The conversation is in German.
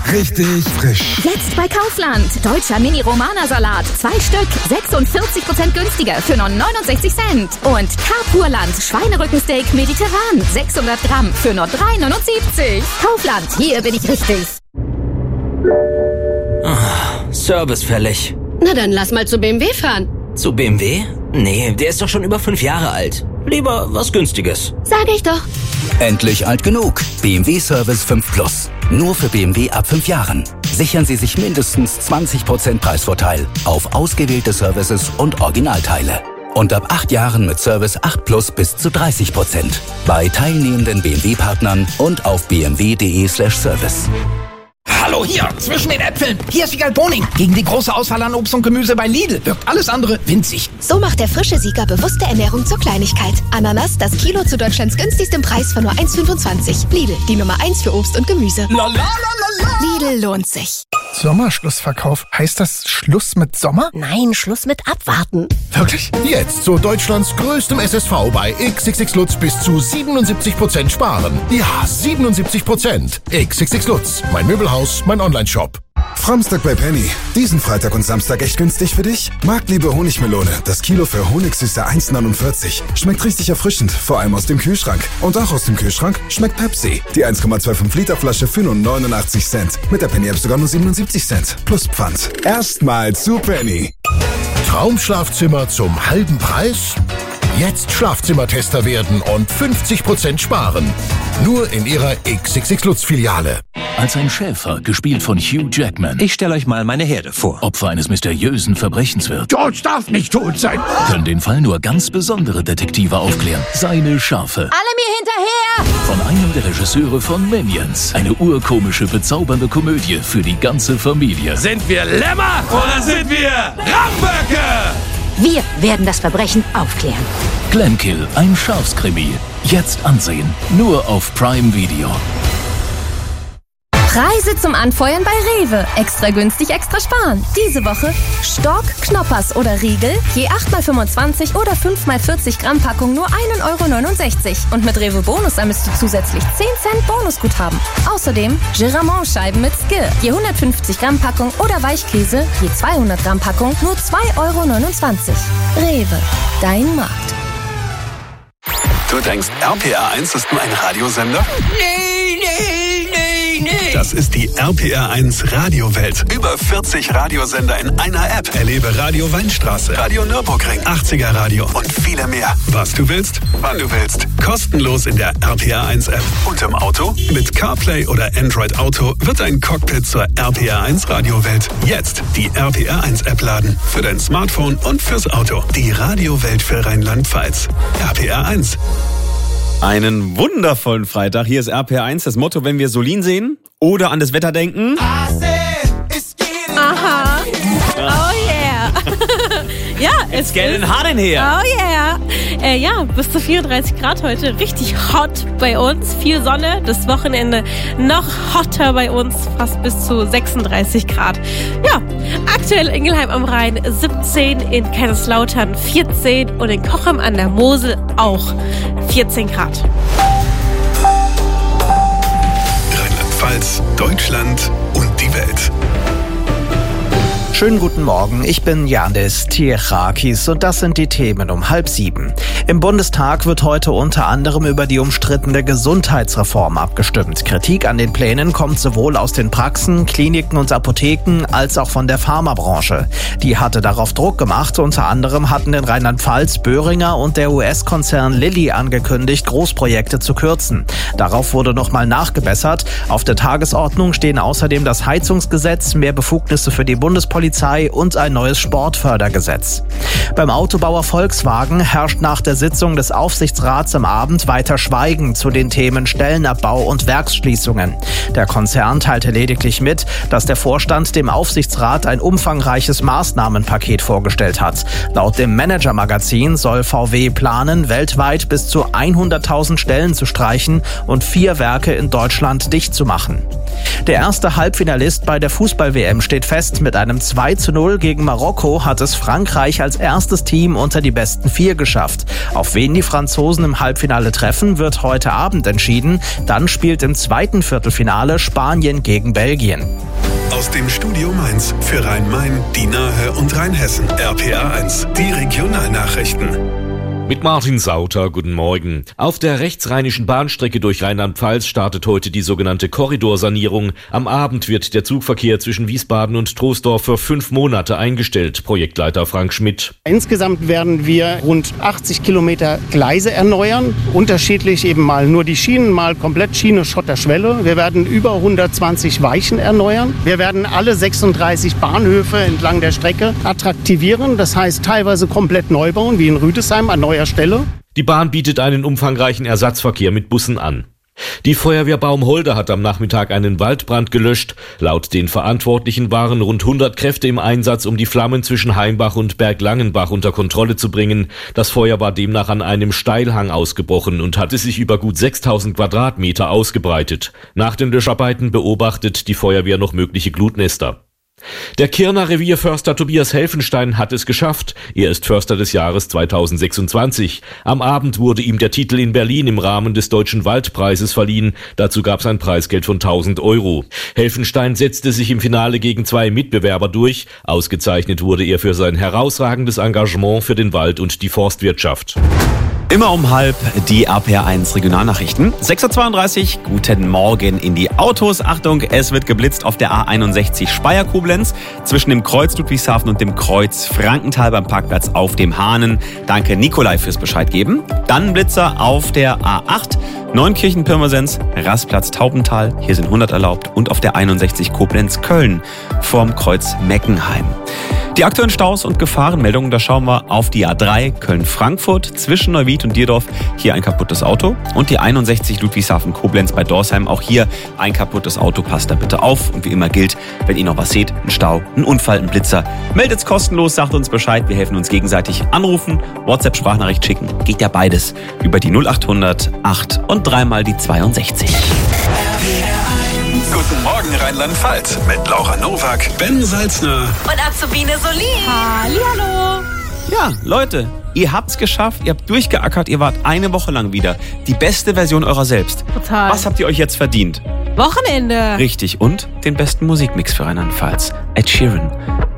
richtig frisch. Jetzt bei Kaufland. Deutscher Mini-Romana-Salat. 2 Stück. 46% günstiger für nur 69 Cent. Und Carpurland. Schweinerückensteak mediterran. 600 Gramm für nur 3,79. Kaufland. Hier bin ich richtig. Service fällig. Na dann lass mal zu BMW fahren. Zu BMW? Nee, der ist doch schon über 5 Jahre alt. Lieber was Günstiges. Sag ich doch. Endlich alt genug. BMW Service 5 Plus. Nur für BMW ab 5 Jahren. Sichern Sie sich mindestens 20% Preisvorteil auf ausgewählte Services und Originalteile. Und ab 8 Jahren mit Service 8 Plus bis zu 30%. Bei teilnehmenden BMW-Partnern und auf bmw.de/service. Hallo hier, zwischen den Äpfeln. Hier ist Wiegald Boning. Gegen die große Auswahl an Obst und Gemüse bei Lidl wirkt alles andere winzig. So macht der frische Sieger bewusste Ernährung zur Kleinigkeit. Ananas, das Kilo zu Deutschlands günstigstem Preis von nur 1,25. Lidl, die Nummer 1 für Obst und Gemüse. Lidl lohnt sich. Sommerschlussverkauf. Heißt das Schluss mit Sommer? Nein, Schluss mit Abwarten. Wirklich? Jetzt zu Deutschlands größtem SSV bei XXX Lutz bis zu 77% sparen. Ja, 77%. XXX Lutz. Mein Möbelhaus, mein Onlineshop. Framstag bei Penny. Diesen Freitag und Samstag echt günstig für dich? Marktliebe Honigmelone. Das Kilo für Honigsüße 1,49. Schmeckt richtig erfrischend, vor allem aus dem Kühlschrank. Und auch aus dem Kühlschrank schmeckt Pepsi. Die 1,25 Liter Flasche für nur 89 Cent. Mit der Penny-App sogar nur 77 Cent. Plus Pfand. Erstmal zu Penny. Traumschlafzimmer zum halben Preis? Jetzt Schlafzimmertester werden und 50% sparen. Nur in Ihrer XXX Lutz Filiale. Als ein Schäfer, gespielt von Hugh Jackman. Ich stelle euch mal meine Herde vor. Opfer eines mysteriösen Verbrechens wird. George darf nicht tot sein. Können den Fall nur ganz besondere Detektive aufklären. Seine Schafe. Alle mir hinterher! Von einem der Regisseure von Minions. Eine urkomische, bezaubernde Komödie für die ganze Familie. Sind wir Lämmer oder sind wir Ramböcke? Wir werden das Verbrechen aufklären. Glenkill, ein Schafskrimi. Jetzt ansehen. Nur auf Prime Video. Preise zum Anfeuern bei Rewe. Extra günstig, extra sparen. Diese Woche Stork, Knoppers oder Riegel. Je 8x25 oder 5x40 Gramm Packung nur 1,69 €. Und mit Rewe Bonus ermisst du zusätzlich 10 Cent Bonusguthaben. Außerdem Giramont-Scheiben mit Skir. Je 150 Gramm Packung oder Weichkäse. Je 200 Gramm Packung nur 2,29 €. Rewe, dein Markt. Du denkst, RPR1 ist nur ein Radiosender? Nee. Das ist die RPR1 Radiowelt. Über 40 Radiosender in einer App. Erlebe Radio Weinstraße, Radio Nürburgring, 80er Radio und viele mehr. Was du willst, wann du willst. Kostenlos in der RPR1 App. Und im Auto? Mit CarPlay oder Android Auto wird dein Cockpit zur RPR1 Radiowelt. Jetzt die RPR1 App laden. Für dein Smartphone und fürs Auto. Die Radiowelt für Rheinland-Pfalz. RPR1. Einen wundervollen Freitag. Hier ist RPR1. Das Motto, wenn wir Solin sehen oder an das Wetter denken. Aha. Oh yeah. Ja, It's getting hot in here. Oh yeah. Ja, bis zu 34 Grad heute. Richtig hot bei uns. Viel Sonne. Das Wochenende noch hotter bei uns. Fast bis zu 36 Grad. Ja, aktuell in Ingelheim am Rhein 17, in Kaiserslautern 14 und in Cochem an der Mosel auch 14 Grad. Rheinland-Pfalz, Deutschland und die Welt. Schönen guten Morgen, ich bin Janis Tierakis und das sind die Themen um 6:30. Im Bundestag wird heute unter anderem über die umstrittene Gesundheitsreform abgestimmt. Kritik an den Plänen kommt sowohl aus den Praxen, Kliniken und Apotheken als auch von der Pharmabranche. Die hatte darauf Druck gemacht. Unter anderem hatten in Rheinland-Pfalz Boehringer und der US-Konzern Lilly angekündigt, Großprojekte zu kürzen. Darauf wurde nochmal nachgebessert. Auf der Tagesordnung stehen außerdem das Heizungsgesetz, mehr Befugnisse für die Bundespolizei und ein neues Sportfördergesetz. Beim Autobauer Volkswagen herrscht nach der Sitzung des Aufsichtsrats am Abend weiter Schweigen zu den Themen Stellenabbau und Werksschließungen. Der Konzern teilte lediglich mit, dass der Vorstand dem Aufsichtsrat ein umfangreiches Maßnahmenpaket vorgestellt hat. Laut dem Manager-Magazin soll VW planen, weltweit bis zu 100.000 Stellen zu streichen und 4 Werke in Deutschland dicht zu machen. Der erste Halbfinalist bei der Fußball-WM steht fest. Mit einem 2 2:0 gegen Marokko hat es Frankreich als erstes Team unter die besten 4 geschafft. Auf wen die Franzosen im Halbfinale treffen, wird heute Abend entschieden. Dann spielt im zweiten Viertelfinale Spanien gegen Belgien. Aus dem Studio Mainz für Rhein-Main, die Nahe und Rheinhessen. RPA1, die Regionalnachrichten. Mit Martin Sauter, guten Morgen. Auf der rechtsrheinischen Bahnstrecke durch Rheinland-Pfalz startet heute die sogenannte Korridorsanierung. Am Abend wird der Zugverkehr zwischen Wiesbaden und Troisdorf für 5 Monate eingestellt, Projektleiter Frank Schmidt. Insgesamt werden wir rund 80 Kilometer Gleise erneuern, unterschiedlich eben mal nur die Schienen, mal komplett Schiene, Schotter, Schwelle. Wir werden über 120 Weichen erneuern. Wir werden alle 36 Bahnhöfe entlang der Strecke attraktivieren, das heißt teilweise komplett neu bauen, wie in Rüdesheim an neuer Stelle. Die Bahn bietet einen umfangreichen Ersatzverkehr mit Bussen an. Die Feuerwehr Baumholder hat am Nachmittag einen Waldbrand gelöscht. Laut den Verantwortlichen waren rund 100 Kräfte im Einsatz, um die Flammen zwischen Heimbach und Berglangenbach unter Kontrolle zu bringen. Das Feuer war demnach an einem Steilhang ausgebrochen und hatte sich über gut 6000 Quadratmeter ausgebreitet. Nach den Löscharbeiten beobachtet die Feuerwehr noch mögliche Glutnester. Der Kirner Revierförster Tobias Helfenstein hat es geschafft. Er ist Förster des Jahres 2026. Am Abend wurde ihm der Titel in Berlin im Rahmen des Deutschen Waldpreises verliehen. Dazu gab es ein Preisgeld von 1.000 €. Helfenstein setzte sich im Finale gegen 2 Mitbewerber durch. Ausgezeichnet wurde er für sein herausragendes Engagement für den Wald und die Forstwirtschaft. Immer um 12:30 die RPA1 Regionalnachrichten. 6:32 Uhr, guten Morgen in die Autos. Achtung, es wird geblitzt auf der A61 Speyer-Koblenz zwischen dem Kreuz Ludwigshafen und dem Kreuz Frankenthal beim Parkplatz auf dem Hahnen. Danke Nikolai fürs Bescheid geben. Dann Blitzer auf der A8 Neunkirchen-Pirmasens, Rastplatz Taubental. Hier sind 100 erlaubt. Und auf der 61 Koblenz-Köln vorm Kreuz Meckenheim. Die aktuellen Staus und Gefahrenmeldungen, da schauen wir auf die A3 Köln-Frankfurt zwischen Neuwied und Dierdorf. Hier ein kaputtes Auto. Und die 61 Ludwigshafen-Koblenz bei Dorsheim. Auch hier ein kaputtes Auto. Passt da bitte auf. Und wie immer gilt, wenn ihr noch was seht, ein Stau, ein Unfall, ein Blitzer, meldet's kostenlos, sagt uns Bescheid. Wir helfen uns gegenseitig. Anrufen, WhatsApp-Sprachnachricht schicken. Geht ja beides über die 0800 8 und 3 die 62. Guten Morgen Rheinland-Pfalz mit Laura Nowak, Ben Salzner und Azubine Solin. Hallihallo. Ja, Leute, ihr habt's geschafft, ihr habt durchgeackert, ihr wart eine Woche lang wieder die beste Version eurer selbst. Total. Was habt ihr euch jetzt verdient? Wochenende. Richtig, und den besten Musikmix für Rheinland-Pfalz. Ed Sheeran,